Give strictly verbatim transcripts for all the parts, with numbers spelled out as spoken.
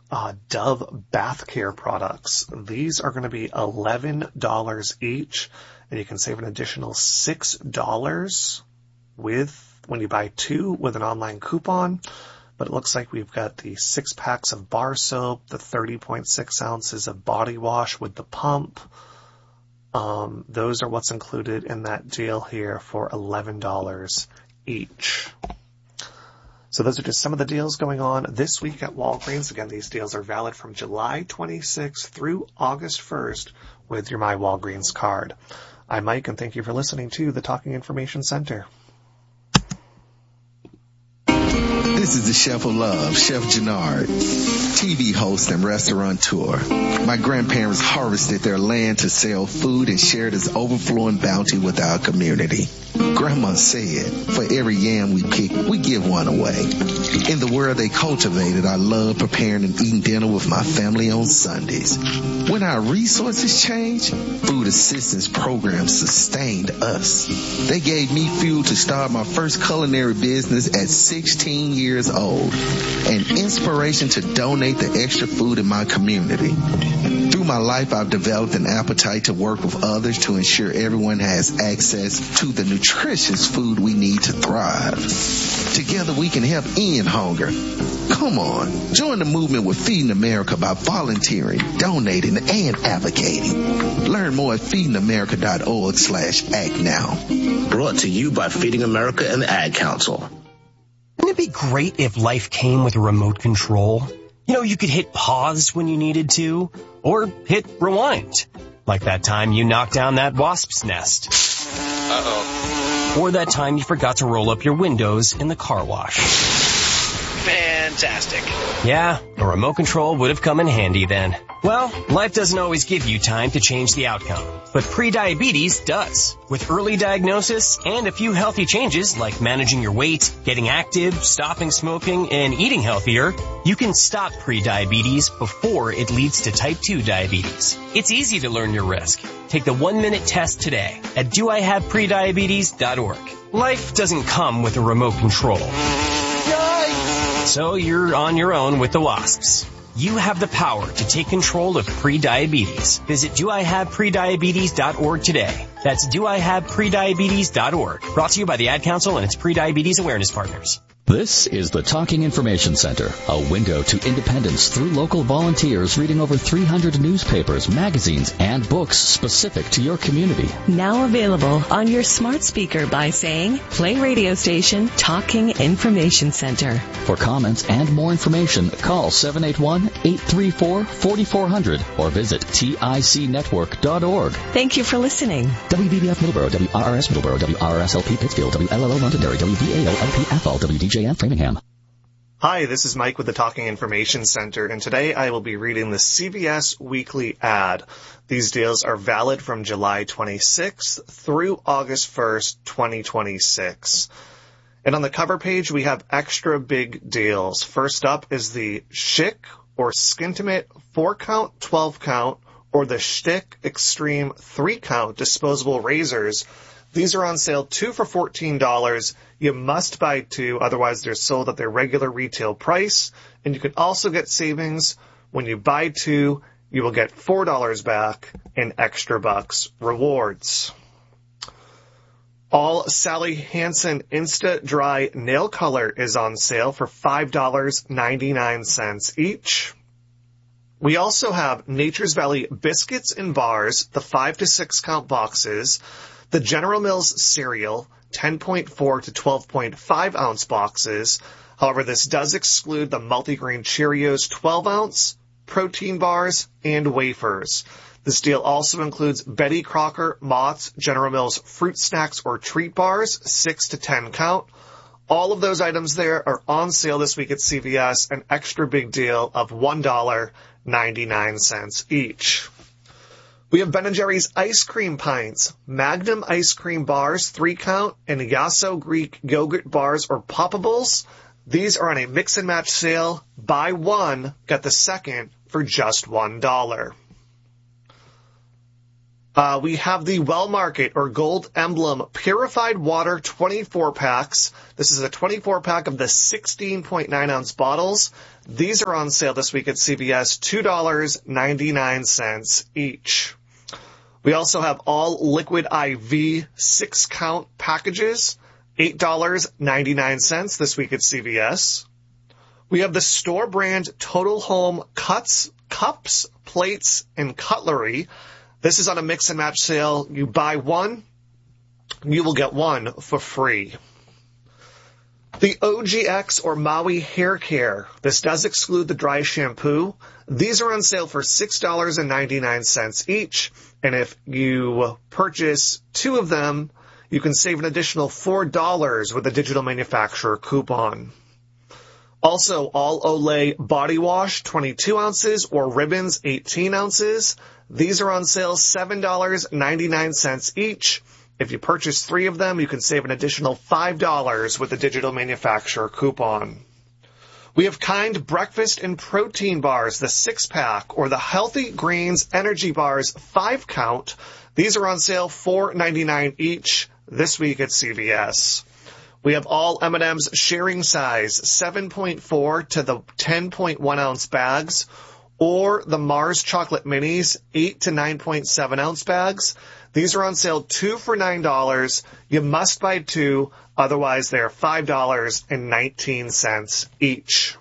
uh, Dove bath care products. These are going to be eleven dollars each, and you can save an additional six dollars with when you buy two with an online coupon. But it looks like we've got the six packs of bar soap, the thirty point six ounces of body wash with the pump. Um, those are what's included in that deal here for eleven dollars each. So those are just some of the deals going on this week at Walgreens. Again, these deals are valid from July twenty-sixth through August first with your My Walgreens card. I'm Mike, and thank you for listening to the Talking Information Center. This is the Chef of Love, Chef Gennard, T V host and restaurateur. My grandparents harvested their land to sell food and share this overflowing bounty with our community. Grandma said, for every yam we pick, we give one away. In the world they cultivated, I love preparing and eating dinner with my family on Sundays. When our resources changed, food assistance programs sustained us. They gave me fuel to start my first culinary business at sixteen years old, and inspiration to donate the extra food in my community. Through my life, I've developed an appetite to work with others to ensure everyone has access to the nutritious food we need to thrive. Together we can help end hunger. Come on, join the movement with Feeding America by volunteering, donating, and advocating. Learn more at feedingamerica.org slash act now. Brought to you by Feeding America and the Ad Council. Wouldn't it be great if life came with a remote control? You know, you could hit pause when you needed to, or hit rewind. Like that time you knocked down that wasp's nest. Uh-oh. Or that time you forgot to roll up your windows in the car wash. Fantastic. Yeah, a remote control would have come in handy then. Well, life doesn't always give you time to change the outcome, but prediabetes does. With early diagnosis and a few healthy changes like managing your weight, getting active, stopping smoking, and eating healthier, you can stop prediabetes before it leads to type two diabetes. It's easy to learn your risk. Take the one-minute test today at do I have prediabetes dot org. Life doesn't come with a remote control. So you're on your own with the wasps. You have the power to take control of prediabetes. Visit do I have prediabetes dot org today. That's do I have prediabetes dot org. Brought to you by the Ad Council and its Prediabetes Awareness Partners. This is the Talking Information Center, a window to independence through local volunteers reading over three hundred newspapers, magazines, and books specific to your community. Now available on your smart speaker by saying, play radio station Talking Information Center. For comments and more information, call seven eight one, eight three four, four four zero zero or visit tic network dot org. Thank you for listening. W B B F Middleborough, W R R S Middleborough, W R R S L P Pittsfield, W L L O Londonderry, W V A O L P F L, W D J M Framingham. Hi, this is Mike with the Talking Information Center, and today I will be reading the C V S Weekly Ad. These deals are valid from July twenty-sixth through August first, twenty twenty-six. And on the cover page, we have extra big deals. First up is the Schick or Skintimate four count, twelve count, or the Shtick Extreme three count disposable razors. These are on sale two for fourteen dollars. You must buy two, otherwise they're sold at their regular retail price. And you can also get savings. When you buy two, you will get four dollars back in extra bucks rewards. All Sally Hansen Insta Dry Nail Color is on sale for five dollars and ninety-nine cents each. We also have Nature's Valley Biscuits and Bars, the five to six count boxes, the General Mills cereal, ten point four to twelve point five ounce boxes. However, this does exclude the multigrain Cheerios twelve ounce, protein bars, and wafers. This deal also includes Betty Crocker, Mott's, General Mills fruit snacks or treat bars, six to ten count. All of those items there are on sale this week at C V S, an extra big deal of one dollar and ninety-nine cents each. We have Ben and Jerry's ice cream pints, Magnum ice cream bars, three count, and Yasso Greek yogurt bars or poppables. These are on a mix and match sale. Buy one, get the second for just one dollar. Uh, we have the Well Market or Gold Emblem Purified Water twenty-four packs. This is a twenty-four pack of the sixteen point nine ounce bottles. These are on sale this week at C V S, two dollars and ninety-nine cents each. We also have all Liquid I V six count packages, eight dollars and ninety-nine cents this week at C V S. We have the store brand Total Home Cuts, Cups, Plates, and Cutlery. This is on a mix and match sale. You buy one, you will get one for free. The O G X or Maui Hair Care. This does exclude the dry shampoo. These are on sale for six dollars and ninety-nine cents each. And if you purchase two of them, you can save an additional four dollars with a digital manufacturer coupon. Also, all Olay body wash, twenty-two ounces, or ribbons, eighteen ounces. These are on sale, seven dollars and ninety-nine cents each. If you purchase three of them, you can save an additional five dollars with a digital manufacturer coupon. We have Kind Breakfast and Protein Bars, the six-pack, or the Healthy Greens Energy Bars, five-count. These are on sale, four dollars and ninety-nine cents each this week at C V S. We have all M and M's sharing size, seven point four to the ten point one ounce bags, or the Mars Chocolate Minis, eight to nine point seven ounce bags. These are on sale two for nine dollars. You must buy two, otherwise they're five dollars and nineteen cents each.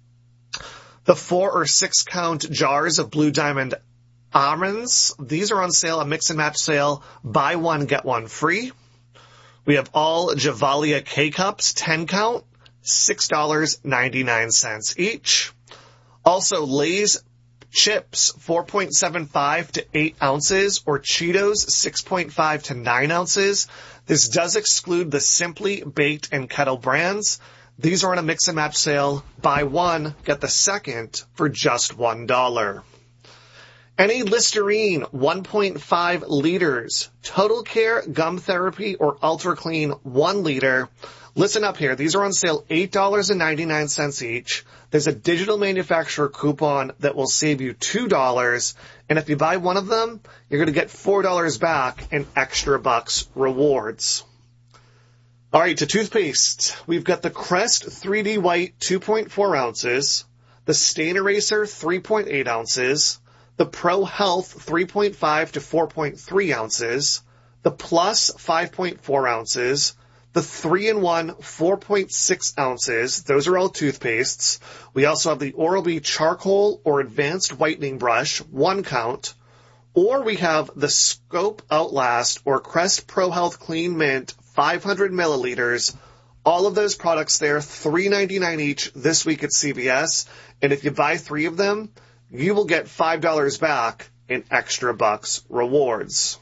The four or six count jars of Blue Diamond almonds, these are on sale, a mix and match sale, buy one, get one free. We have all Javalia K-Cups, ten count, six dollars and ninety-nine cents each. Also, Lay's chips, four point seven five to eight ounces, or Cheetos, six point five to nine ounces. This does exclude the Simply Baked and Kettle brands. These are on a mix and match sale. Buy one, get the second for just one dollar. Any Listerine, one point five liters. Total Care Gum Therapy or Ultra Clean, one liter. Listen up here. These are on sale, eight dollars and ninety-nine cents each. There's a digital manufacturer coupon that will save you two dollars. And if you buy one of them, you're going to get four dollars back in extra bucks rewards. All right, to toothpaste. We've got the Crest three D White, two point four ounces. The Stain Eraser, three point eight ounces. The Pro Health, three point five to four point three ounces. The Plus, five point four ounces. The three in one, four point six ounces. Those are all toothpastes. We also have the Oral-B Charcoal or Advanced Whitening Brush, one count. Or we have the Scope Outlast or Crest Pro Health Clean Mint, five hundred milliliters. All of those products there, three dollars and ninety-nine cents each this week at C V S. And if you buy three of them, you will get five dollars back in extra bucks rewards.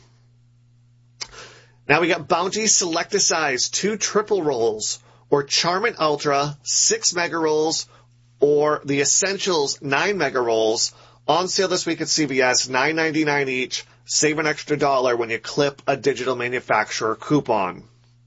Now we got Bounty Selecticize, two triple rolls, or Charmin Ultra, six mega rolls, or the Essentials, nine mega rolls, on sale this week at C V S, nine dollars and ninety-nine cents each. Save an extra dollar when you clip a digital manufacturer coupon.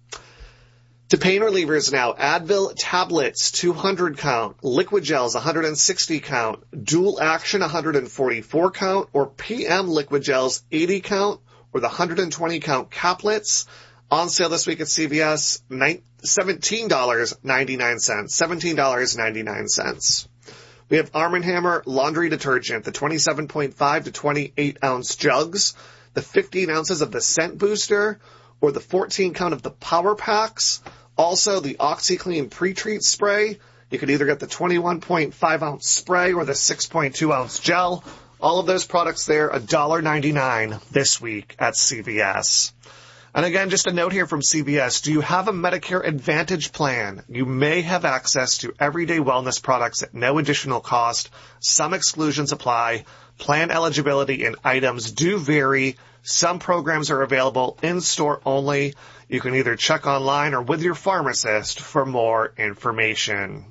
To pain relievers now, Advil tablets, two hundred count, Liquid Gels, one hundred sixty count, Dual Action, one hundred forty-four count, or P M Liquid Gels, eighty count, or the one hundred twenty count caplets, on sale this week at C V S, seventeen dollars and ninety-nine cents, seventeen dollars and ninety-nine cents. We have Arm and Hammer laundry detergent, the twenty-seven point five to twenty-eight ounce jugs, the fifteen ounces of the Scent Booster, or the fourteen count of the Power Packs. Also, the OxyClean Pre-Treat Spray. You could either get the twenty-one point five ounce spray or the six point two ounce gel. All of those products there, one dollar and ninety-nine cents this week at C V S. And again, just a note here from C V S. Do you have a Medicare Advantage plan? You may have access to everyday wellness products at no additional cost. Some exclusions apply. Plan eligibility and items do vary. Some programs are available in-store only. You can either check online or with your pharmacist for more information.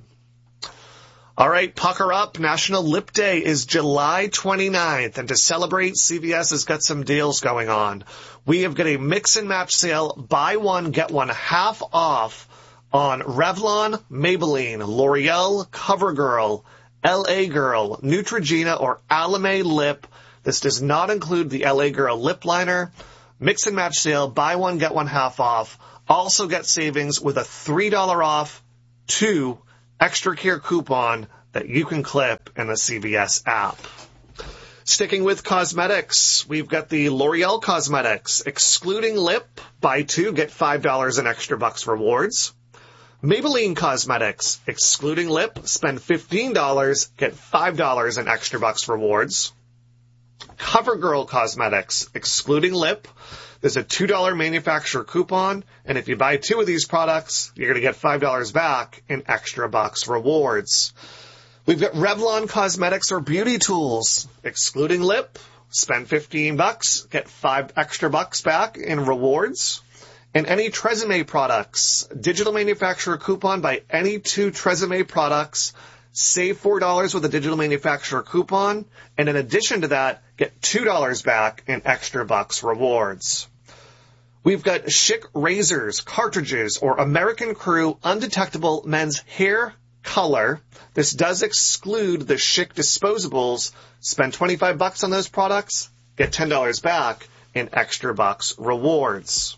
All right, pucker up. National Lip Day is July twenty-ninth, and to celebrate, C V S has got some deals going on. We have got a mix and match sale, buy one, get one half off on Revlon, Maybelline, L'Oreal, CoverGirl, L A Girl, Neutrogena, or Alame Lip. This does not include the L A Girl lip liner. Mix and match sale, buy one, get one half off. Also get savings with a three dollars off two extra care coupon that you can clip in the C V S app. Sticking with cosmetics, we've got the L'Oreal Cosmetics, excluding lip, buy two, get five dollars in extra bucks rewards. Maybelline Cosmetics, excluding lip, spend fifteen dollars, get five dollars in extra bucks rewards. CoverGirl Cosmetics, excluding lip, there's a two dollars manufacturer coupon, and if you buy two of these products, you're going to get five dollars back in extra bucks rewards. We've got Revlon Cosmetics or Beauty Tools, excluding lip, spend fifteen bucks, get five extra bucks back in rewards. And any Tresemme products, digital manufacturer coupon by any two Tresemme products, save four dollars with a digital manufacturer coupon, and in addition to that, get two dollars back in extra bucks rewards. We've got Schick razors, cartridges, or American Crew undetectable men's hair color. This does exclude the Schick disposables. Spend twenty-five bucks on those products, get ten dollars back in extra bucks rewards.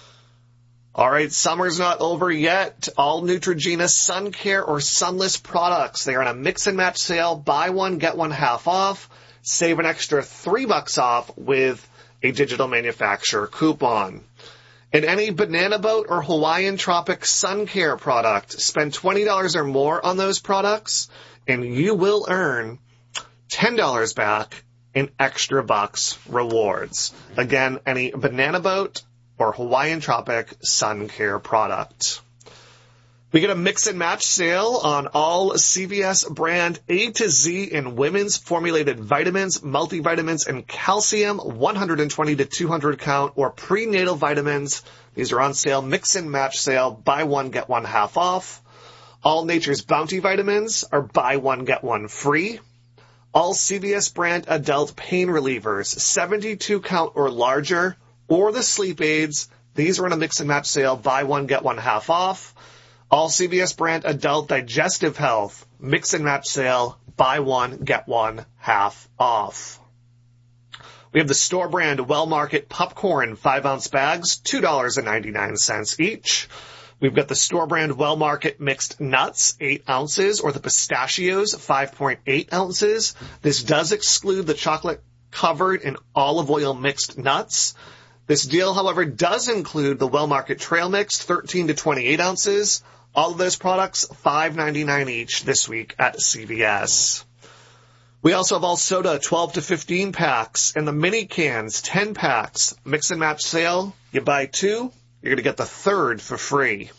All right, summer's not over yet. All Neutrogena sun care or sunless products, they are on a mix and match sale. Buy one, get one half off. Save an extra three bucks off with a digital manufacturer coupon. In any Banana Boat or Hawaiian Tropic sun care product, spend twenty dollars or more on those products, and you will earn ten dollars back in extra bucks rewards. Again, any Banana Boat or Hawaiian Tropic sun care product. We get a mix and match sale on all C V S brand A to Z in women's formulated vitamins, multivitamins, and calcium, one hundred twenty to two hundred count, or prenatal vitamins. These are on sale, mix and match sale, buy one, get one half off. All Nature's Bounty vitamins are buy one, get one free. All C V S brand adult pain relievers, seventy-two count or larger, or the sleep aids. These are in a mix and match sale, buy one, get one half off. All C V S brand adult digestive health, mix and match sale, buy one, get one half off. We have the store brand Well Market popcorn, five ounce bags, two dollars and ninety-nine cents each. We've got the store brand Well Market mixed nuts, eight ounces, or the pistachios, five point eight ounces. This does exclude the chocolate covered in olive oil mixed nuts. This deal, however, does include the Well Market Trail Mix, thirteen to twenty-eight ounces. All of those products, five ninety-nine each this week at C V S. We also have all soda, twelve to fifteen packs, and the mini cans, ten packs. Mix and match sale. You buy two, you're going to get the third for free.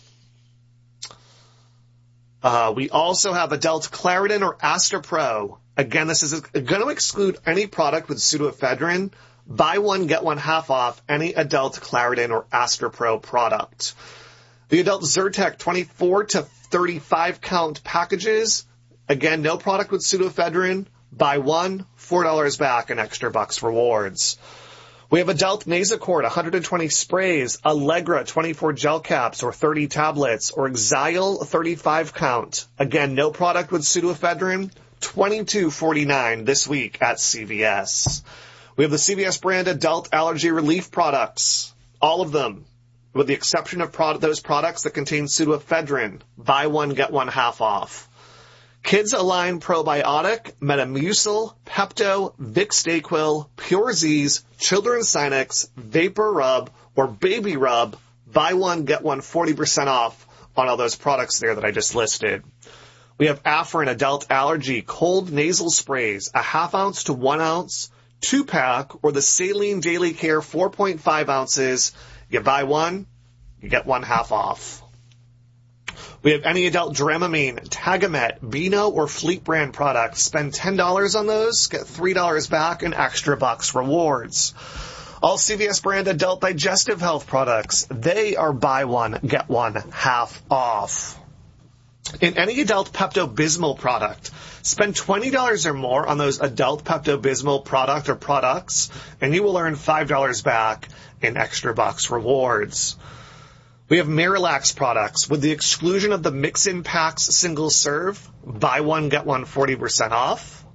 Uh, we also have adult Claritin or Astepro. Again, this is going to exclude any product with pseudoephedrine. Buy one, get one half off any adult Claritin or Astepro product. The adult Zyrtec twenty-four to thirty-five count packages. Again, no product with pseudoephedrine. Buy one, four dollars back in extra bucks rewards. We have adult Nasacort, one hundred twenty sprays, Allegra, twenty-four gel caps or thirty tablets, or Xyl, thirty-five count. Again, no product with pseudoephedrine. twenty-two forty-nine this week at C V S. We have the C V S brand adult allergy relief products. All of them, with the exception of product, those products that contain pseudoephedrine. Buy one, get one half off. Kids Align Probiotic, Metamucil, Pepto, Vicks Dayquil, Pure Z's, Children's Sinex, Vapor Rub, or Baby Rub. Buy one, get one forty percent off on all those products there that I just listed. We have Afrin Adult Allergy Cold Nasal Sprays, a half ounce to one ounce, two pack, or the Saline Daily Care four point five ounces. You buy one, you get one half off. We have any adult Dramamine, Tagamet, Beano, or Fleet brand products. Spend ten dollars on those, get three dollars back in extra bucks rewards. All C V S brand adult digestive health products, they are buy one, get one half off. In any adult Pepto-Bismol product, spend twenty dollars or more on those adult Pepto-Bismol product or products, and you will earn five dollars back in extra bucks rewards. We have Miralax products with the exclusion of the mix-in packs single serve. Buy one, get one forty percent off.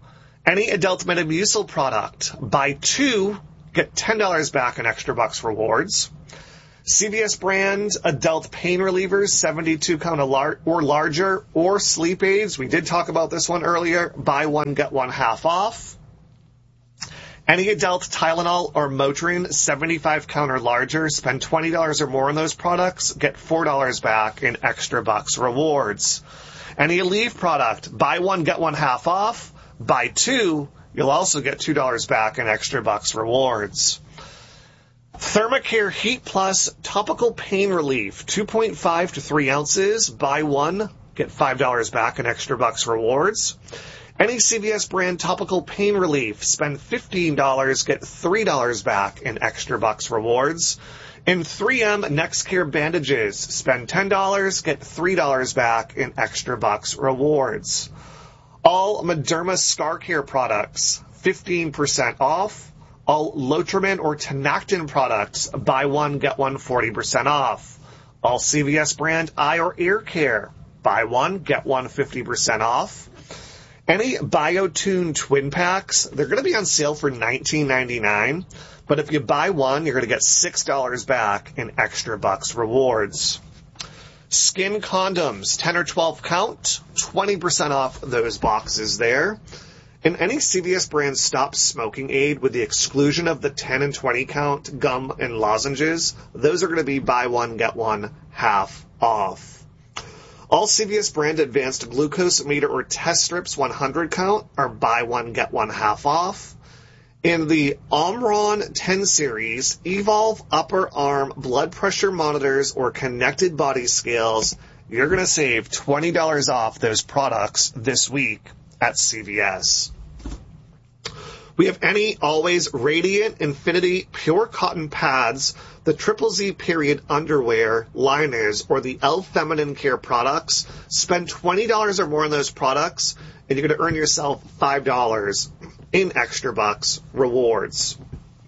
Any adult Metamucil product, buy two, get ten dollars back in extra bucks rewards. C V S brand adult pain relievers, seventy-two count or larger, or sleep aids. We did talk about this one earlier. Buy one, get one half off. Any adult Tylenol or Motrin, seventy-five count or larger, spend twenty dollars or more on those products, get four dollars back in extra bucks rewards. Any Aleve product, buy one, get one half off. Buy two, you'll also get two dollars back in extra bucks rewards. Thermacare Heat Plus Topical Pain Relief, two point five to three ounces. Buy one, get five dollars back in extra bucks rewards. Any C V S brand topical pain relief, spend fifteen dollars, get three dollars back in extra bucks rewards. In three M NextCare bandages, spend ten dollars, get three dollars back in extra bucks rewards. All Mederma Scar Care products, fifteen percent off. All Lotrimin or Tenactin products, buy one, get one forty percent off. All C V S brand eye or ear care, buy one, get one fifty percent off. Any BioTune twin packs, they're going to be on sale for nineteen ninety-nine, but if you buy one, you're going to get six dollars back in extra bucks rewards. Skin condoms, ten or twelve count, twenty percent off those boxes there. And any C V S brand stop smoking aid with the exclusion of the ten and twenty count gum and lozenges, those are going to be buy one, get one half off. All C V S brand advanced glucose meter or test strips one hundred count are buy one, get one half off. In the Omron ten series, Evolve upper arm blood pressure monitors or connected body scales, you're going to save twenty dollars off those products this week at C V S. We have any Always Radiant Infinity Pure Cotton Pads, the Triple Z Period Underwear, Liners, or the Elf Feminine Care products. Spend twenty dollars or more on those products, and you're going to earn yourself five dollars in extra bucks rewards.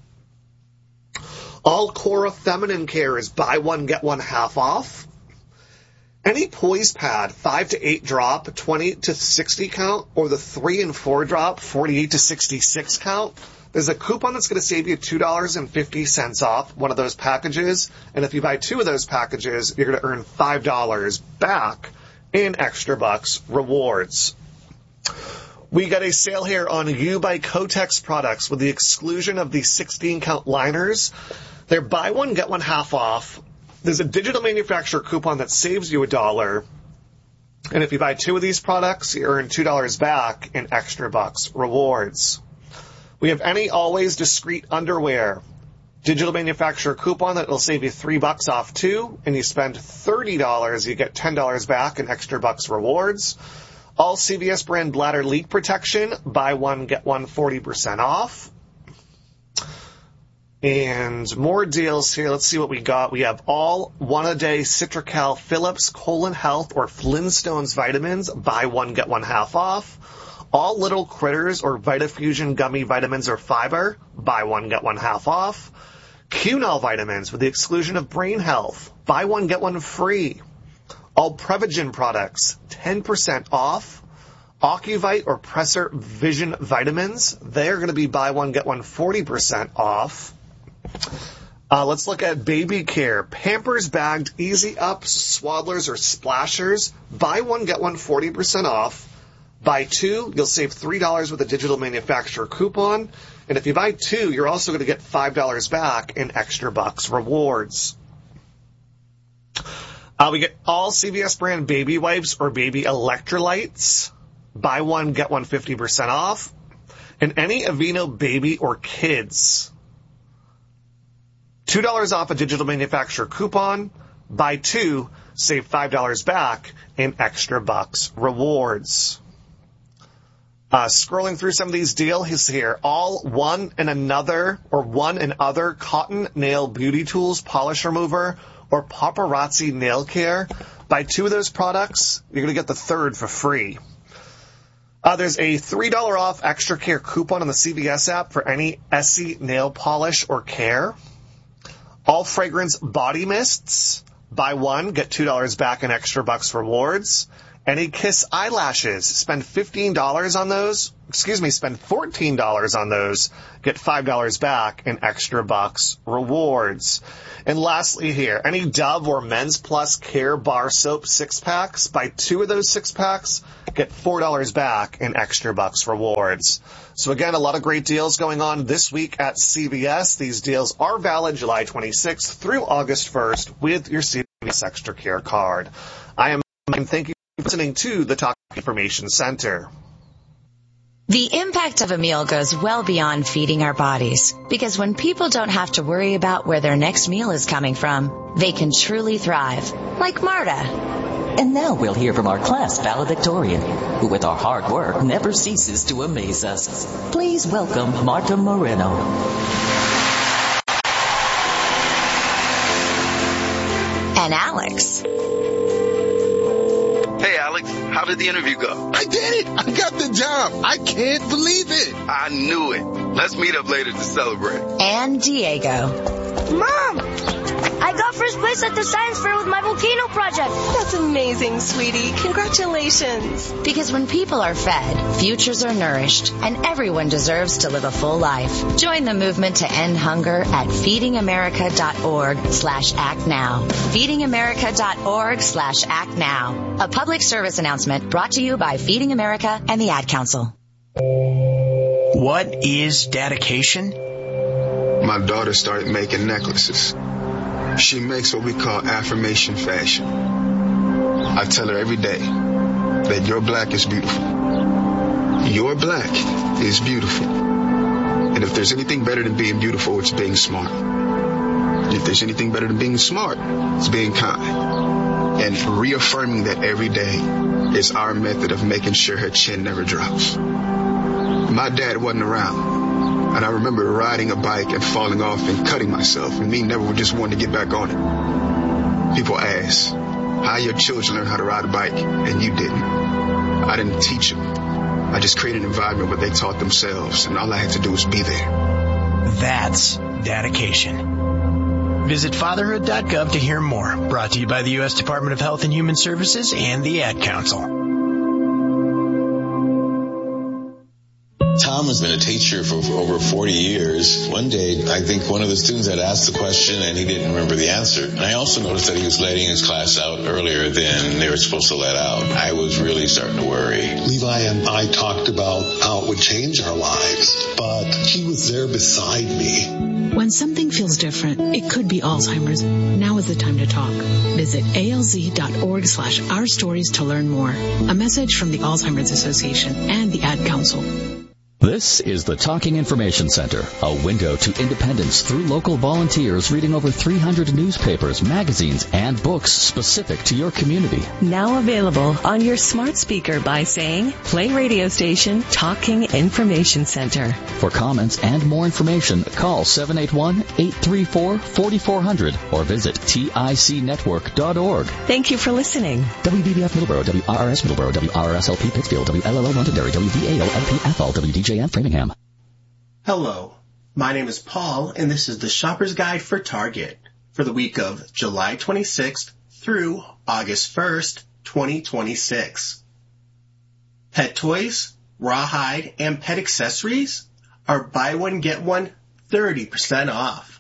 All Cora Feminine Care is buy one, get one half off. Any Poise Pad, five to eight drop, twenty to sixty count, or the three and four drop, forty-eight to sixty-six count, there's a coupon that's going to save you two dollars and fifty cents off one of those packages. And if you buy two of those packages, you're going to earn five dollars back in extra bucks rewards. We got a sale here on U by Kotex products with the exclusion of the sixteen count liners. They're buy one, get one half off. There's a digital manufacturer coupon that saves you a dollar. And if you buy two of these products, you earn two dollars back in extra bucks rewards. We have any Always Discreet underwear. Digital manufacturer coupon that will save you three bucks off two. And you spend thirty dollars, you get ten dollars back in extra bucks rewards. All C V S brand bladder leak protection. Buy one, get one forty percent off. And more deals here. Let's see what we got. We have all one-a-day Citracal Phillips Colon Health or Flintstones vitamins. Buy one, get one half off. All Little Critters or VitaFusion gummy vitamins or fiber. Buy one, get one half off. Cunol vitamins with the exclusion of brain health. Buy one, get one free. All Prevagen products, ten percent off. Ocuvite or Presser Vision vitamins. They're going to be buy one, get one forty percent off. Uh, let's look at baby care. Pampers bagged Easy Ups, Swaddlers, or Splashers. Buy one, get one forty percent off. Buy two, you'll save three dollars with a digital manufacturer coupon. And if you buy two, you're also going to get five dollars back in extra bucks rewards. Uh, we get all C V S brand baby wipes or baby electrolytes. Buy one, get one fifty percent off. And any Aveeno baby or kids. two dollars off a digital manufacturer coupon. Buy two, save five dollars back in extra bucks rewards. Uh, scrolling through some of these deals here. All one and another or one and other cotton nail beauty tools, polish remover, or paparazzi nail care. Buy two of those products, you're going to get the third for free. Uh, there's a three dollars off extra care coupon on the C V S app for any Essie nail polish or care. All fragrance body mists. Buy one, get two dollars back in extra bucks rewards. Any Kiss eyelashes, spend fifteen dollars on those. Excuse me, spend fourteen dollars on those. Get five dollars back in extra bucks rewards. And lastly here, any Dove or Men's Plus Care Bar Soap six-packs, buy two of those six-packs, get four dollars back in extra bucks rewards. So again, a lot of great deals going on this week at C V S. These deals are valid July twenty-sixth through August first with your C V S Extra Care card. I am, and thank you for listening to the Talk Information Center. The impact of a meal goes well beyond feeding our bodies, because when people don't have to worry about where their next meal is coming from, they can truly thrive, like Marta. And now we'll hear from our class valedictorian, who with our hard work never ceases to amaze us. Please welcome Marta Moreno. And Alex. Hey, Alex, how did the interview go? I did it! I got the job! I can't believe it! I knew it. Let's meet up later to celebrate. And Diego. Mom! I got first place at the science fair with my volcano project. That's amazing, sweetie. Congratulations. Because when people are fed, futures are nourished, and everyone deserves to live a full life. Join the movement to end hunger at feedingamerica.org slash act now. feedingamerica.org slash act now. A public service announcement brought to you by Feeding America and the Ad Council. What is dedication? My daughter started making necklaces. She makes what we call affirmation fashion. I tell her every day that your black is beautiful. Your black is beautiful. And if there's anything better than being beautiful, it's being smart. If there's anything better than being smart, it's being kind. And reaffirming that every day is our method of making sure her chin never drops. My dad wasn't around. And I remember riding a bike and falling off and cutting myself, and me never just wanting to get back on it. People ask, how your children learn how to ride a bike, and you didn't. I didn't teach them. I just created an environment where they taught themselves, and all I had to do was be there. That's dedication. Visit fatherhood dot gov to hear more. Brought to you by the U S Department of Health and Human Services and the Ad Council. Tom has been a teacher for, for over forty years. One day, I think one of the students had asked the question and he didn't remember the answer. And I also noticed that he was letting his class out earlier than they were supposed to let out. I was really starting to worry. Levi and I talked about how it would change our lives, but he was there beside me. When something feels different, it could be Alzheimer's. Now is the time to talk. Visit alz.org slash our stories to learn more. A message from the Alzheimer's Association and the Ad Council. This is the Talking Information Center, a window to independence through local volunteers reading over three hundred newspapers, magazines, and books specific to your community. Now available on your smart speaker by saying, play radio station Talking Information Center. For comments and more information, call seven eight one, eight three four, four four zero zero or visit tic network dot org. Thank you for listening. W B B F Middleborough, W R R S Middleborough, W R R S L P Pittsfield, W L L O Londonderry, W V A O L P Ethel, W D J M Framingham. Hello, my name is Paul, and this is the Shopper's Guide for Target for the week of July twenty-sixth through August first, twenty twenty-six. Pet toys, rawhide, and pet accessories are buy one, get one, thirty percent off.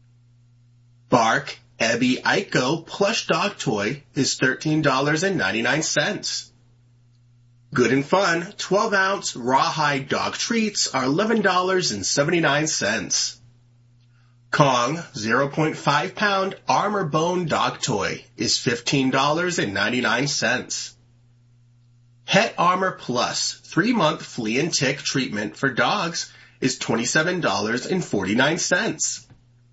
Bark Ebby Aiko plush dog toy is thirteen dollars and ninety-nine cents. Good and Fun twelve ounce rawhide dog treats are eleven dollars and seventy-nine cents. Kong zero point five pound armor bone dog toy is fifteen dollars and ninety-nine cents. Pet Armor Plus three month flea and tick treatment for dogs is twenty-seven dollars and forty-nine cents.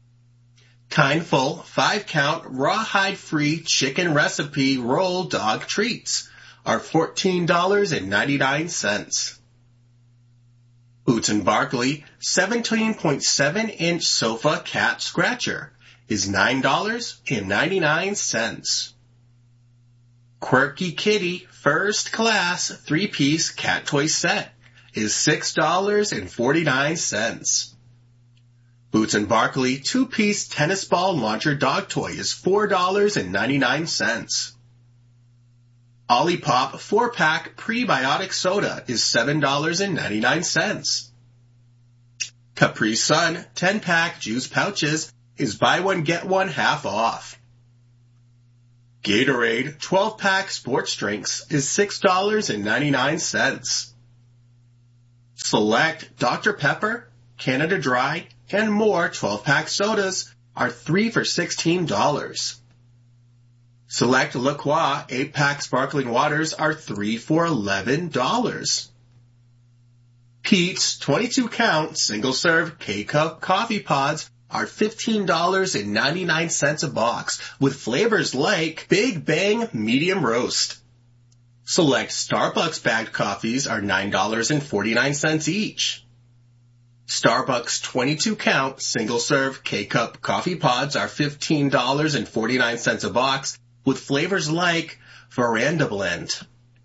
Kindful five count rawhide free chicken recipe roll dog treats are fourteen dollars and ninety-nine cents. Boots and Barkley seventeen point seven inch sofa cat scratcher is nine dollars and ninety-nine cents. Quirky Kitty First Class three piece cat toy set is six dollars and forty-nine cents. Boots and Barkley two piece tennis ball launcher dog toy is four dollars and ninety-nine cents. Olipop four-pack prebiotic soda is seven dollars and ninety-nine cents. Capri Sun ten-pack juice pouches is buy one get one half off. Gatorade twelve-pack sports drinks is six dollars and ninety-nine cents. Select Doctor Pepper, Canada Dry, and more twelve-pack sodas are three for sixteen dollars. Select La Croix eight-pack sparkling waters are three for eleven dollars. Pete's twenty-two count single-serve K-Cup coffee pods are fifteen dollars and ninety-nine cents a box with flavors like Big Bang Medium Roast. Select Starbucks bagged coffees are nine dollars and forty-nine cents each. Starbucks twenty-two count single-serve K-Cup coffee pods are fifteen dollars and forty-nine cents a box with flavors like Veranda Blend.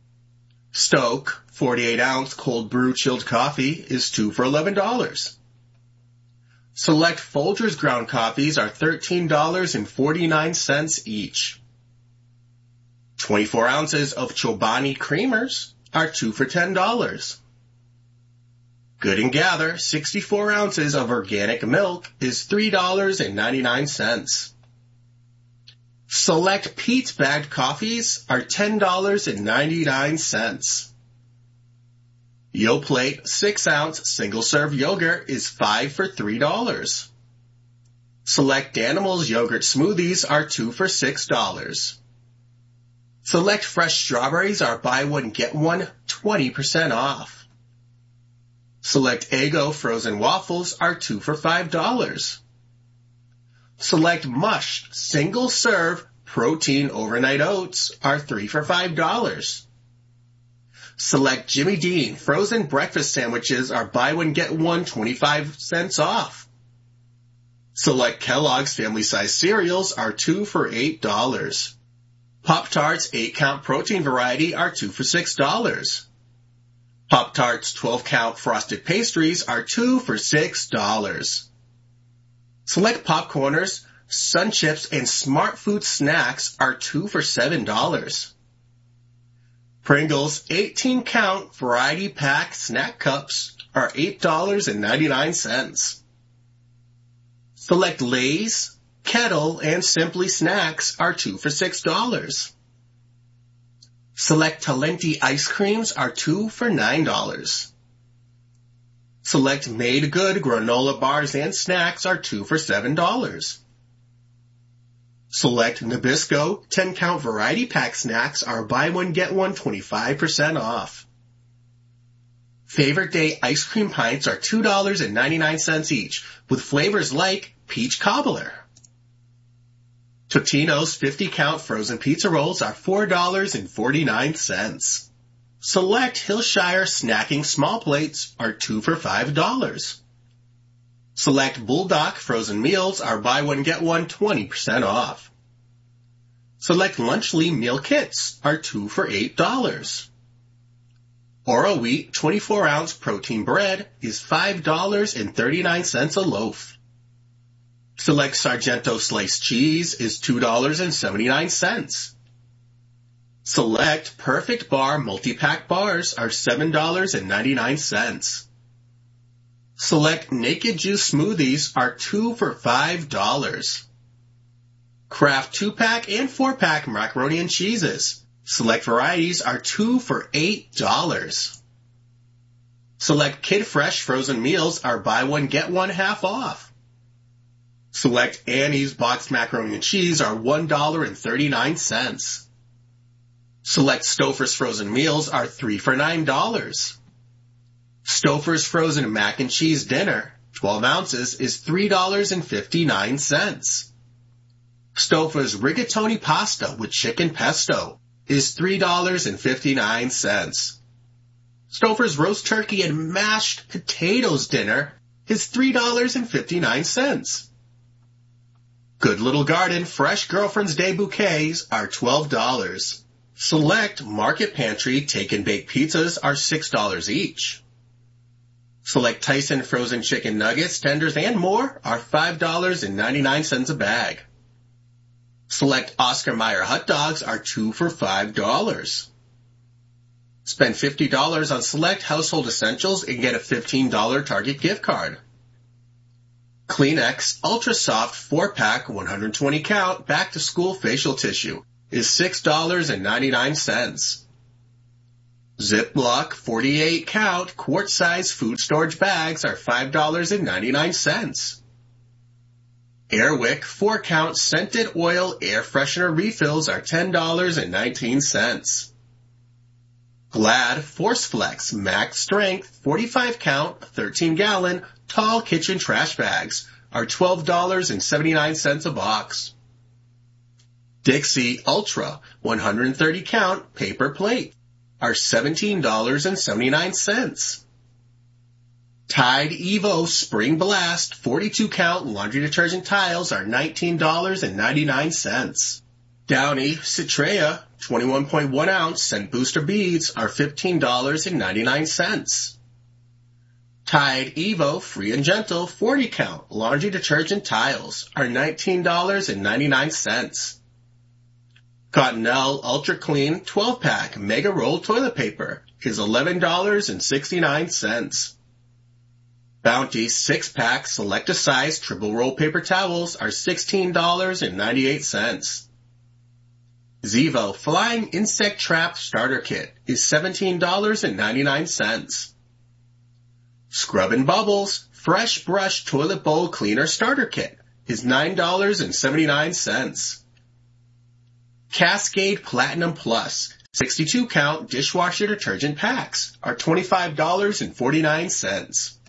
Stoke forty-eight ounce cold brew chilled coffee is two for eleven dollars. Select Folgers ground coffees are thirteen dollars and forty-nine cents each. twenty-four ounces of Chobani creamers are two for ten dollars. Good and Gather sixty-four ounces of organic milk is three dollars and ninety-nine cents. Select Pete's bagged coffees are ten dollars and ninety-nine cents. Yoplait six ounce single-serve yogurt is five for three dollars. Select Danimals yogurt smoothies are two for six dollars. Select fresh strawberries are buy one get one twenty percent off. Select Eggo frozen waffles are two for five dollars. Select Mush single-serve protein overnight oats are three for five dollars. Select Jimmy Dean frozen breakfast sandwiches are buy one get one twenty-five cents off. Select Kellogg's family size cereals are two for eight dollars. Pop-Tarts eight count protein variety are two for six dollars. Pop-Tarts twelve count frosted pastries are two for six dollars. Select Popcorners, Sun Chips, and Smart Food snacks are two for seven dollars. Pringles eighteen count variety pack snack cups are eight dollars and ninety-nine cents. Select Lay's, Kettle, and Simply snacks are two for six dollars. Select Talenti ice creams are two for nine dollars. Select Made Good granola bars and snacks are two for seven dollars. Select Nabisco ten count variety pack snacks are buy one get one twenty-five percent off. Favorite Day ice cream pints are two dollars and ninety-nine cents each with flavors like peach cobbler. Totino's fifty count frozen pizza rolls are four dollars and forty-nine cents. Select Hillshire snacking small plates are two for five dollars. Select Bulldog frozen meals are buy one get one twenty percent off. Select Lunchly meal kits are two for eight dollars. Oro Wheat twenty-four ounce protein bread is five dollars and thirty-nine cents a loaf. Select Sargento sliced cheese is two dollars and seventy-nine cents. Select Perfect Bar multi-pack bars are seven dollars and ninety-nine cents. Select Naked Juice smoothies are two for five dollars. Kraft two-pack and four-pack macaroni and cheeses. Select varieties are two for eight dollars. Select Kid Fresh frozen meals are buy one get one half off. Select Annie's boxed macaroni and cheese are one dollar and thirty-nine cents. Select Stouffer's frozen meals are three for nine dollars. Stouffer's frozen mac and cheese dinner, twelve ounces, is three dollars and fifty-nine cents. Stouffer's rigatoni pasta with chicken pesto is three dollars and fifty-nine cents. Stouffer's roast turkey and mashed potatoes dinner is three dollars and fifty-nine cents. Good Little Garden Fresh Girlfriend's Day bouquets are twelve dollars. Select Market Pantry Take and Bake pizzas are six dollars each. Select Tyson frozen chicken nuggets, tenders, and more are five dollars and ninety-nine cents a bag. Select Oscar Mayer hot dogs are two for five dollars. Spend fifty dollars on select household essentials and get a fifteen dollars Target gift card. Kleenex Ultra Soft four pack one hundred twenty count back to school facial tissue is six dollars and ninety-nine cents. Ziploc forty-eight count quart size food storage bags are five dollars and ninety-nine cents. Airwick four count scented oil air freshener refills are ten dollars and nineteen cents. Glad ForceFlex Max Strength forty-five count thirteen gallon tall kitchen trash bags are twelve dollars and seventy-nine cents a box. Dixie Ultra one hundred thirty count paper plate are seventeen dollars and seventy-nine cents. Tide Evo Spring Blast forty-two count laundry detergent tiles are nineteen dollars and ninety-nine cents. Downy Citrea twenty-one point one ounce scent booster beads are fifteen dollars and ninety-nine cents. Tide Evo Free and Gentle forty count laundry detergent tiles are nineteen dollars and ninety-nine cents. Cottonelle Ultra Clean twelve pack Mega Roll toilet paper is eleven dollars and sixty-nine cents. Bounty six pack Select a Size triple roll paper towels are sixteen dollars and ninety-eight cents. Zevo Flying Insect Trap Starter Kit is seventeen dollars and ninety-nine cents. Scrub and Bubbles Fresh Brush Toilet Bowl Cleaner Starter Kit is nine dollars and seventy-nine cents. Cascade Platinum Plus sixty-two count dishwasher detergent packs are twenty-five dollars and forty-nine cents.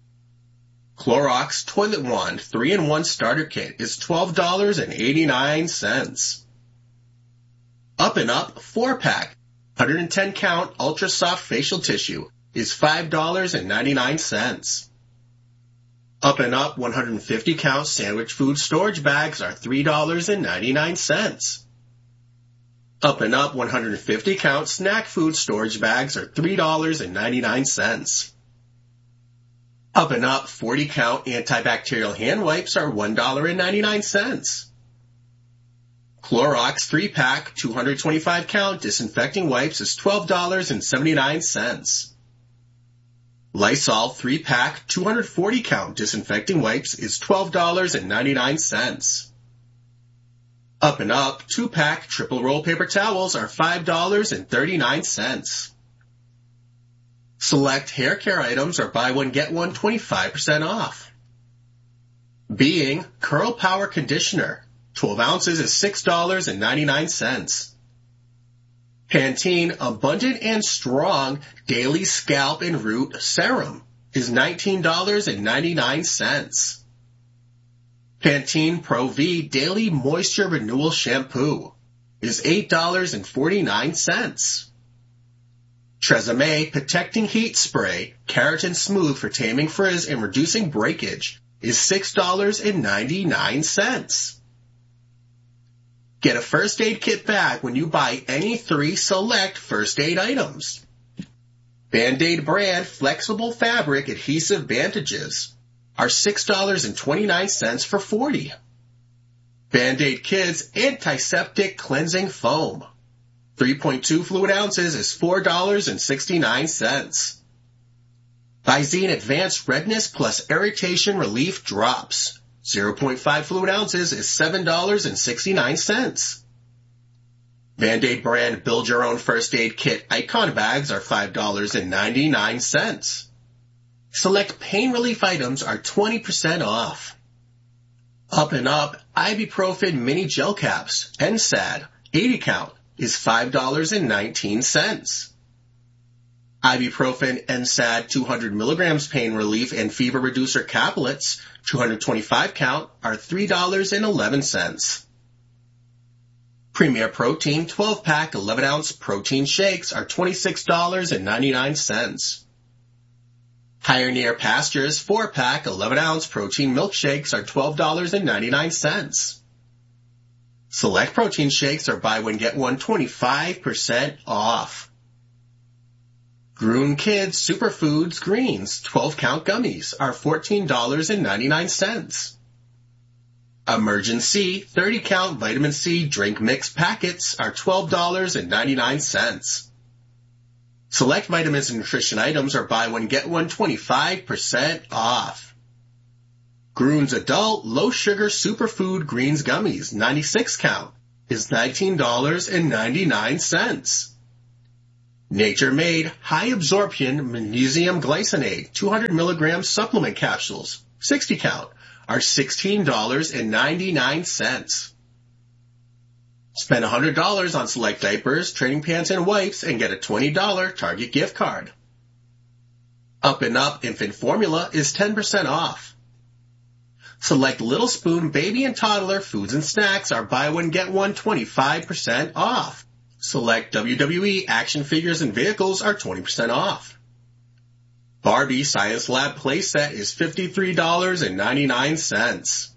Clorox Toilet Wand three in one Starter Kit is twelve dollars and eighty-nine cents. Up and Up four pack one hundred ten count Ultra Soft Facial Tissue is five dollars and ninety-nine cents. Up and Up one hundred fifty count Sandwich Food Storage Bags are three dollars and ninety-nine cents. Up and Up one hundred fifty count Snack Food Storage Bags are three dollars and ninety-nine cents. Up and Up forty count antibacterial hand wipes are one dollar and ninety-nine cents. Clorox three pack two hundred twenty-five count disinfecting wipes is twelve dollars and seventy-nine cents. Lysol three pack two hundred forty count disinfecting wipes is twelve dollars and ninety-nine cents. Up and Up two pack triple roll paper towels are five dollars and thirty-nine cents. Select hair care items are buy one get one twenty-five percent off. Being Curl Power Conditioner twelve ounces is six dollars and ninety-nine cents. Pantene Abundant and Strong Daily Scalp and Root Serum is nineteen dollars and ninety-nine cents. Pantene Pro V Daily Moisture Renewal Shampoo is eight dollars and forty-nine cents. Tresemme Protecting Heat Spray Keratin Smooth for taming frizz and reducing breakage is six dollars and ninety-nine cents. Get a first aid kit back when you buy any three select first aid items. Band-Aid brand flexible fabric adhesive bandages are six dollars and twenty-nine cents for forty. Band-Aid Kids antiseptic cleansing foam three point two fluid ounces is four dollars and sixty-nine cents. Visine Advanced Redness Plus Irritation Relief Drops zero point five fluid ounces is seven dollars and sixty-nine cents. Band-Aid brand Build Your Own First Aid Kit Icon bags are five dollars and ninety-nine cents. Select pain relief items are twenty percent off. Up and Up Ibuprofen Mini Gel Caps N SAID eighty count is five dollars and nineteen cents. Ibuprofen N SAID two hundred milligrams pain relief and fever reducer caplets two hundred twenty-five count are three dollars and eleven cents. Premier Protein twelve pack eleven ounce protein shakes are twenty-six dollars and ninety-nine cents. Pioneer Pastures four pack eleven ounce protein milkshakes are twelve dollars and ninety-nine cents. Select protein shakes are buy one get one twenty-five percent off. Gruen Kids Superfoods Greens twelve count gummies are fourteen dollars and ninety-nine cents. Emergen-C thirty count vitamin C drink mix packets are twelve dollars and ninety-nine cents. Select vitamins and nutrition items are buy one get one twenty-five percent off. Grooms Adult Low Sugar Superfood Greens Gummies ninety-six count is nineteen dollars and ninety-nine cents. Nature Made High Absorption Magnesium Glycinate two hundred milligram supplement capsules sixty count are sixteen dollars and ninety-nine cents. Spend one hundred dollars on select diapers, training pants, and wipes and get a twenty dollars Target gift card. Up and Up Infant Formula is ten percent off. Select Little Spoon Baby and Toddler Foods and Snacks are buy one get one twenty-five percent off. Select W W E action figures and vehicles are twenty percent off. Barbie Science Lab playset is fifty-three dollars and ninety-nine cents.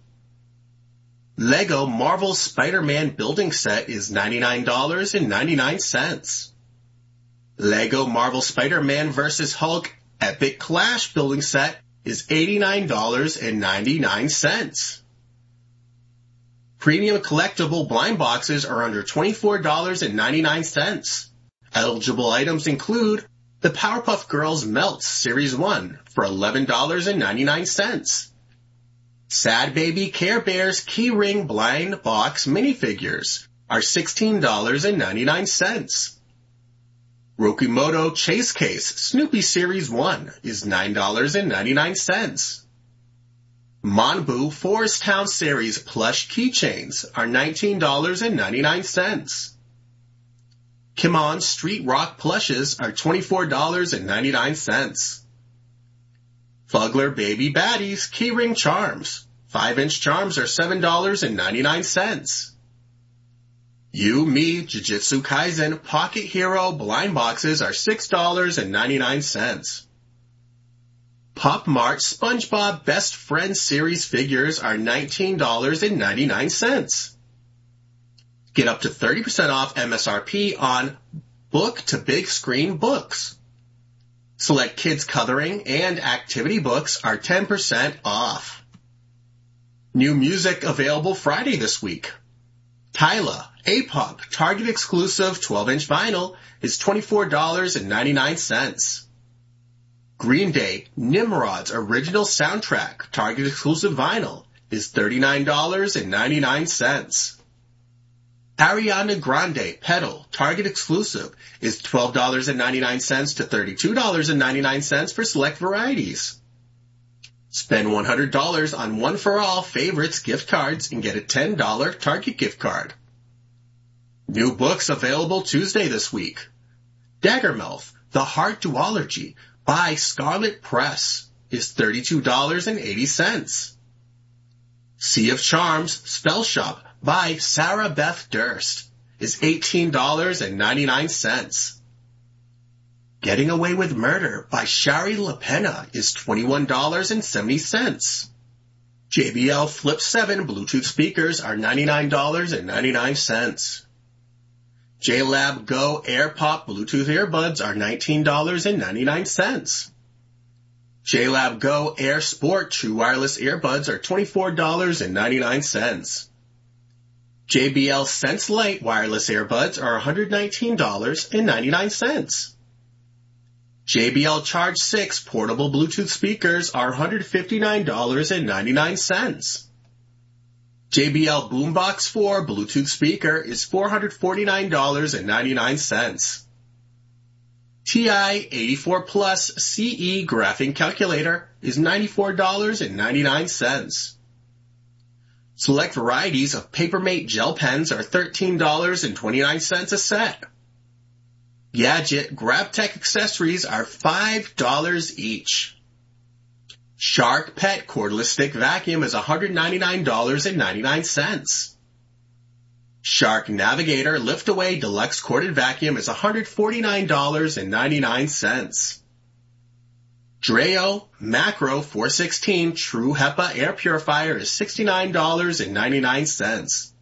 Lego Marvel Spider-Man building set is ninety-nine dollars and ninety-nine cents. Lego Marvel Spider-Man versus. Hulk Epic Clash building set is eighty-nine dollars and ninety-nine cents. Premium collectible blind boxes are under twenty-four dollars and ninety-nine cents. Eligible items include the Powerpuff Girls Melts Series one for eleven dollars and ninety-nine cents. Sad Baby Care Bears Keyring Blind Box Minifigures are sixteen dollars and ninety-nine cents. Rokimoto Chase Case Snoopy Series one is nine dollars and ninety-nine cents. Monbu Forest Town Series Plush Keychains are nineteen dollars and ninety-nine cents. Kimon Street Rock Plushes are twenty-four dollars and ninety-nine cents. Fugler Baby Baddies Keyring Charms. five inch charms are seven dollars and ninety-nine cents. You Me Jujutsu Kaisen Pocket Hero blind boxes are six dollars and ninety-nine cents. Pop Mart SpongeBob Best Friends Series figures are nineteen dollars and ninety-nine cents. Get up to thirty percent off M S R P on Book to Big Screen books. Select kids coloring and activity books are ten percent off. New music available Friday this week. Tyla, A-Pop, Target exclusive twelve inch vinyl is twenty-four dollars and ninety-nine cents. Green Day, Nimrod's original soundtrack, Target exclusive vinyl is thirty-nine dollars and ninety-nine cents. Ariana Grande, Pedal, Target exclusive is twelve dollars and ninety-nine cents to thirty-two dollars and ninety-nine cents for select varieties. Spend one hundred dollars on One for All favorites gift cards and get a ten dollars Target gift card. New books available Tuesday this week. Daggermouth, The Heart Duology by Scarlet Press is thirty-two dollars and eighty cents. Sea of Charms, Spell Shop by Sarah Beth Durst is eighteen dollars and ninety-nine cents. Getting Away with Murder by Shari LaPena is twenty-one dollars and seventy cents. J B L Flip seven Bluetooth speakers are ninety-nine dollars and ninety-nine cents. J Lab Go AirPop Bluetooth earbuds are nineteen dollars and ninety-nine cents. J Lab Go Air Sport True Wireless earbuds are twenty-four dollars and ninety-nine cents. J B L Sense Lite wireless earbuds are one hundred nineteen dollars and ninety-nine cents. J B L Charge six portable Bluetooth speakers are one hundred fifty-nine dollars and ninety-nine cents. J B L Boombox four Bluetooth speaker is four hundred forty-nine dollars and ninety-nine cents. T I eighty-four Plus C E graphing calculator is ninety-four dollars and ninety-nine cents. Select varieties of Papermate gel pens are thirteen dollars and twenty-nine cents a set. Gadget GrabTech accessories are five dollars each. Shark Pet cordless stick vacuum is one hundred ninety-nine dollars and ninety-nine cents. Shark Navigator Liftaway Deluxe Corded Vacuum is one hundred forty-nine dollars and ninety-nine cents. Dreo Macro four sixteen True HEPA Air Purifier is sixty-nine dollars and ninety-nine cents.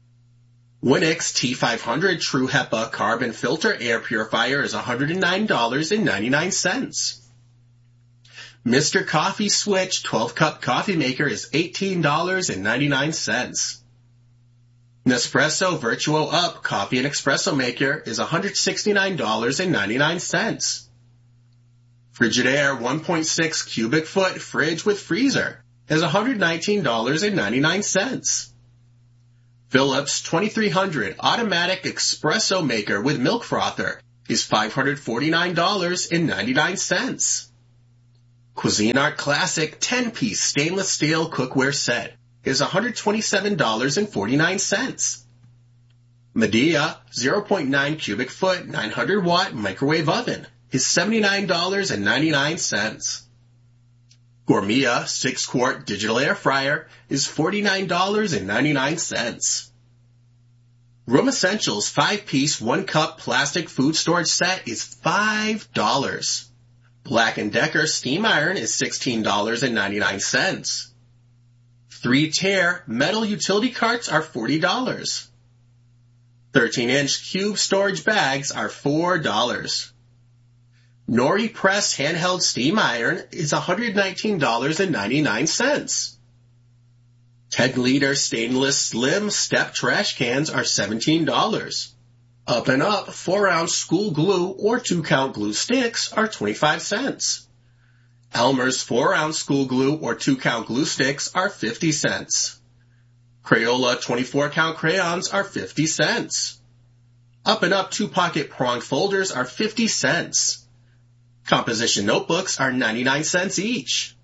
Winix T five hundred True HEPA Carbon Filter Air Purifier is one hundred nine dollars and ninety-nine cents. Mister Coffee Switch twelve cup coffee maker is eighteen dollars and ninety-nine cents. Nespresso Virtuo Up coffee and espresso maker is one hundred sixty-nine dollars and ninety-nine cents. Frigidaire one point six cubic foot fridge with freezer is one hundred nineteen dollars and ninety-nine cents. Philips twenty-three hundred automatic espresso maker with milk frother is five hundred forty-nine dollars and ninety-nine cents. Cuisinart Classic ten piece stainless steel cookware set is one hundred twenty-seven dollars and forty-nine cents. Medea zero point nine cubic foot nine hundred watt microwave oven is seventy-nine dollars and ninety-nine cents. Gourmia six quart digital air fryer is forty-nine dollars and ninety-nine cents. Room Essentials five piece one cup plastic food storage set is five dollars. Black and Decker steam iron is sixteen dollars and ninety-nine cents. three tier metal utility carts are forty dollars. thirteen inch cube storage bags are four dollars. Nori Press handheld steam iron is one hundred nineteen dollars and ninety-nine cents. ten liter stainless slim step trash cans are seventeen dollars. Up and Up four ounce school glue or two count glue sticks are twenty-five cents. Elmer's four ounce school glue or two count glue sticks are fifty cents. Crayola twenty-four count crayons are fifty cents. Up and Up two pocket pronged folders are fifty cents. Composition notebooks are ninety-nine cents each.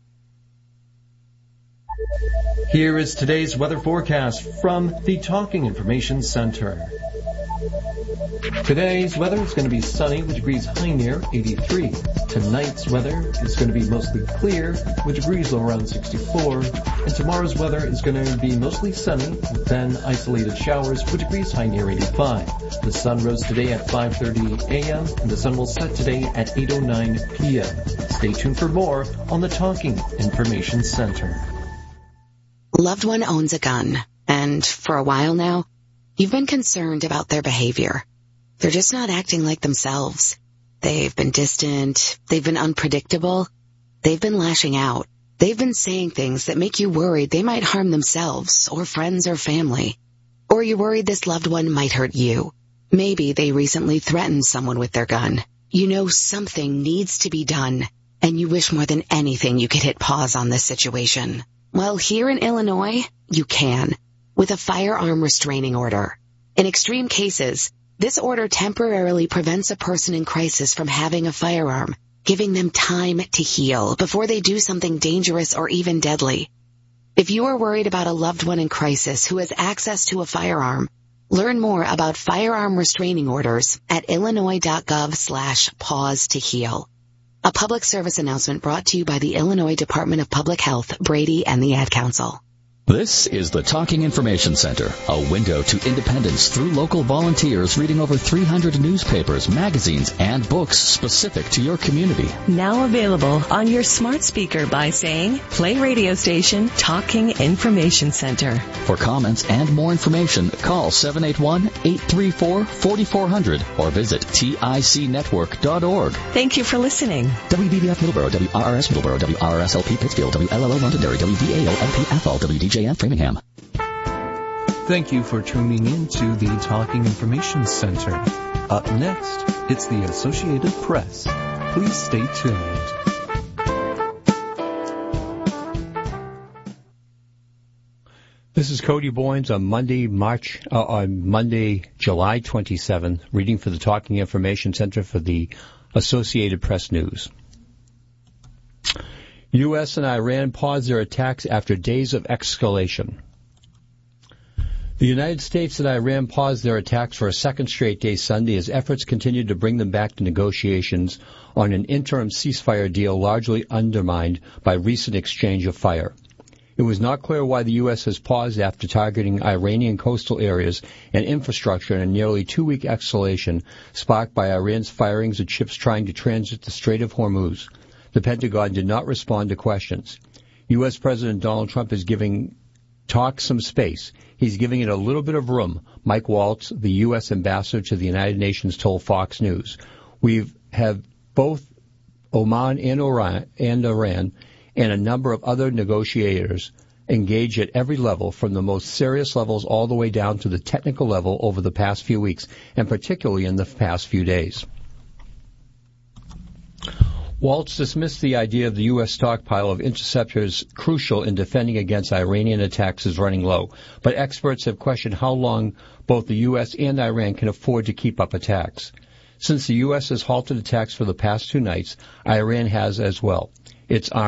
Here is today's weather forecast from the Talking Information Center. Today's weather is going to be sunny with degrees high near eighty-three. Tonight's weather is going to be mostly clear with degrees low around sixty-four. And tomorrow's weather is going to be mostly sunny, then isolated showers with degrees high near eighty-five. The sun rose today at five thirty a.m. and the sun will set today at eight oh nine p.m. Stay tuned for more on the Talking Information Center. Loved one owns a gun, and for a while now, you've been concerned about their behavior. They're just not acting like themselves. They've been distant. They've been unpredictable. They've been lashing out. They've been saying things that make you worried they might harm themselves or friends or family. Or you're worried this loved one might hurt you. Maybe they recently threatened someone with their gun. You know something needs to be done, and you wish more than anything you could hit pause on this situation. Well, here in Illinois, you can, with a firearm restraining order. In extreme cases, this order temporarily prevents a person in crisis from having a firearm, giving them time to heal before they do something dangerous or even deadly. If you are worried about a loved one in crisis who has access to a firearm, learn more about firearm restraining orders at illinois.gov slash pause to heal. A public service announcement brought to you by the Illinois Department of Public Health, Brady, and the Ad Council. This is the Talking Information Center, a window to independence through local volunteers reading over three hundred newspapers, magazines, and books specific to your community. Now available on your smart speaker by saying, play radio station Talking Information Center. For comments and more information, call seven eight one, eight three four, four four zero zero or visit tic network dot org. Thank you for listening. W B B F Middleborough, W R R S Middleborough, W R R S L P Pittsfield, W L L O Londonderry, W V A O L P Athol, W D J F Framingham. Thank you for tuning in to the Talking Information Center. Up next, it's the Associated Press. Please stay tuned. This is Cody Boynes on Monday, March, uh, on Monday, July twenty-seventh, reading for the Talking Information Center for the Associated Press News. U S and Iran pause their attacks after days of escalation. The United States and Iran paused their attacks for a second straight day Sunday as efforts continued to bring them back to negotiations on an interim ceasefire deal largely undermined by recent exchange of fire. It was not clear why the U S has paused after targeting Iranian coastal areas and infrastructure in a nearly two-week escalation sparked by Iran's firings of ships trying to transit the Strait of Hormuz. The Pentagon did not respond to questions. U S President Donald Trump is giving talk some space. He's giving it a little bit of room, Mike Waltz, the U S ambassador to the United Nations, told Fox News. We have both Oman and Iran, and Iran, and a number of other negotiators engage at every level, from the most serious levels all the way down to the technical level over the past few weeks, and particularly in the past few days. Waltz dismissed the idea of the U S stockpile of interceptors crucial in defending against Iranian attacks as running low, but experts have questioned how long both the U S and Iran can afford to keep up attacks. Since the U S has halted attacks for the past two nights, Iran has as well. Its armed